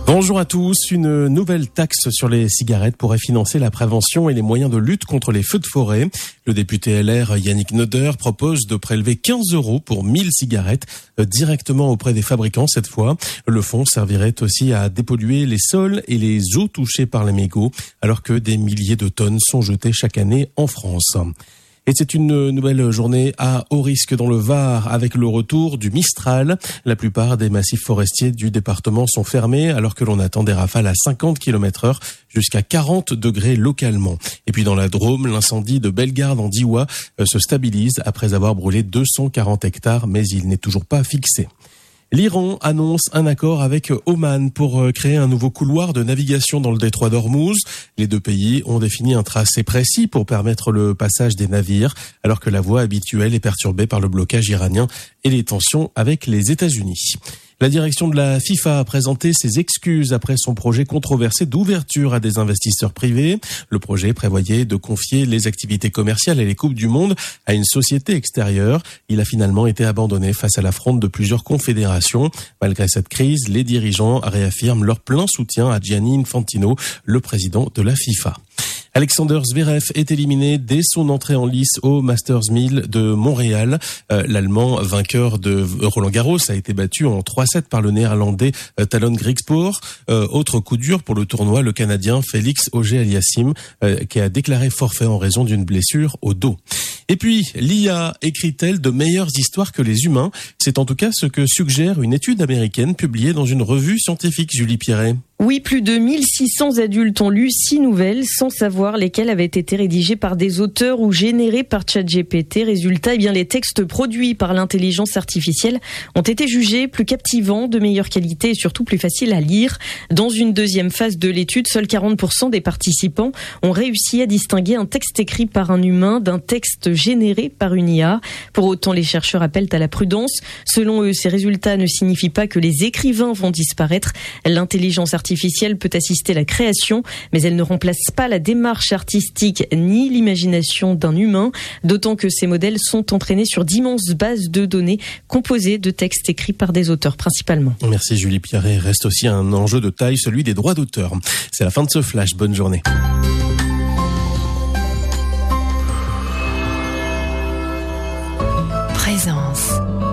Bonjour à tous. Une nouvelle taxe sur les cigarettes pourrait financer la prévention et les moyens de lutte contre les feux de forêt. Le député LR Yannick Noder propose de prélever 15 € pour 1000 cigarettes directement auprès des fabricants cette fois. Le fonds servirait aussi à dépolluer les sols et les eaux touchées par les mégots alors que des milliers de tonnes sont jetées chaque année en France. Et c'est une nouvelle journée à haut risque dans le Var avec le retour du Mistral. La plupart des massifs forestiers du département sont fermés alors que l'on attend des rafales à 50 km/h jusqu'à 40 degrés localement. Et puis dans la Drôme, l'incendie de Bellegarde en Diois se stabilise après avoir brûlé 240 hectares, mais il n'est toujours pas fixé. L'Iran annonce un accord avec Oman pour créer un nouveau couloir de navigation dans le détroit d'Ormuz. Les deux pays ont défini un tracé précis pour permettre le passage des navires, alors que la voie habituelle est perturbée par le blocage iranien et les tensions avec les États-Unis. La direction de la FIFA a présenté ses excuses après son projet controversé d'ouverture à des investisseurs privés. Le projet prévoyait de confier les activités commerciales et les Coupes du Monde à une société extérieure. Il a finalement été abandonné face à l'affront de plusieurs confédérations. Malgré cette crise, les dirigeants réaffirment leur plein soutien à Gianni Infantino, le président de la FIFA. Alexander Zverev est éliminé dès son entrée en lice au Masters 1000 de Montréal. L'Allemand, vainqueur de Roland-Garros, a été battu en 3-7 par le Néerlandais Talon Griekspoor. Autre coup dur pour le tournoi, le Canadien Félix Auger-Aliassime qui a déclaré forfait en raison d'une blessure au dos. Et puis, l'IA écrit-elle de meilleures histoires que les humains? C'est en tout cas ce que suggère une étude américaine publiée dans une revue scientifique, Julie Pierret. Oui, plus de 1600 adultes ont lu 6 nouvelles sans savoir lesquelles avaient été rédigées par des auteurs ou générées par ChatGPT. Résultat, les textes produits par l'intelligence artificielle ont été jugés plus captivants, de meilleure qualité et surtout plus faciles à lire. Dans une deuxième phase de l'étude, seuls 40% des participants ont réussi à distinguer un texte écrit par un humain d'un texte généré par une IA. Pour autant, les chercheurs appellent à la prudence. Selon eux, ces résultats ne signifient pas que les écrivains vont disparaître. L'intelligence artificielle peut assister à la création, mais elle ne remplace pas la démarche artistique ni l'imagination d'un humain, d'autant que ces modèles sont entraînés sur d'immenses bases de données composées de textes écrits par des auteurs principalement. Merci Julie Pierret. Reste aussi un enjeu de taille, celui des droits d'auteur. C'est la fin de ce flash. Bonne journée.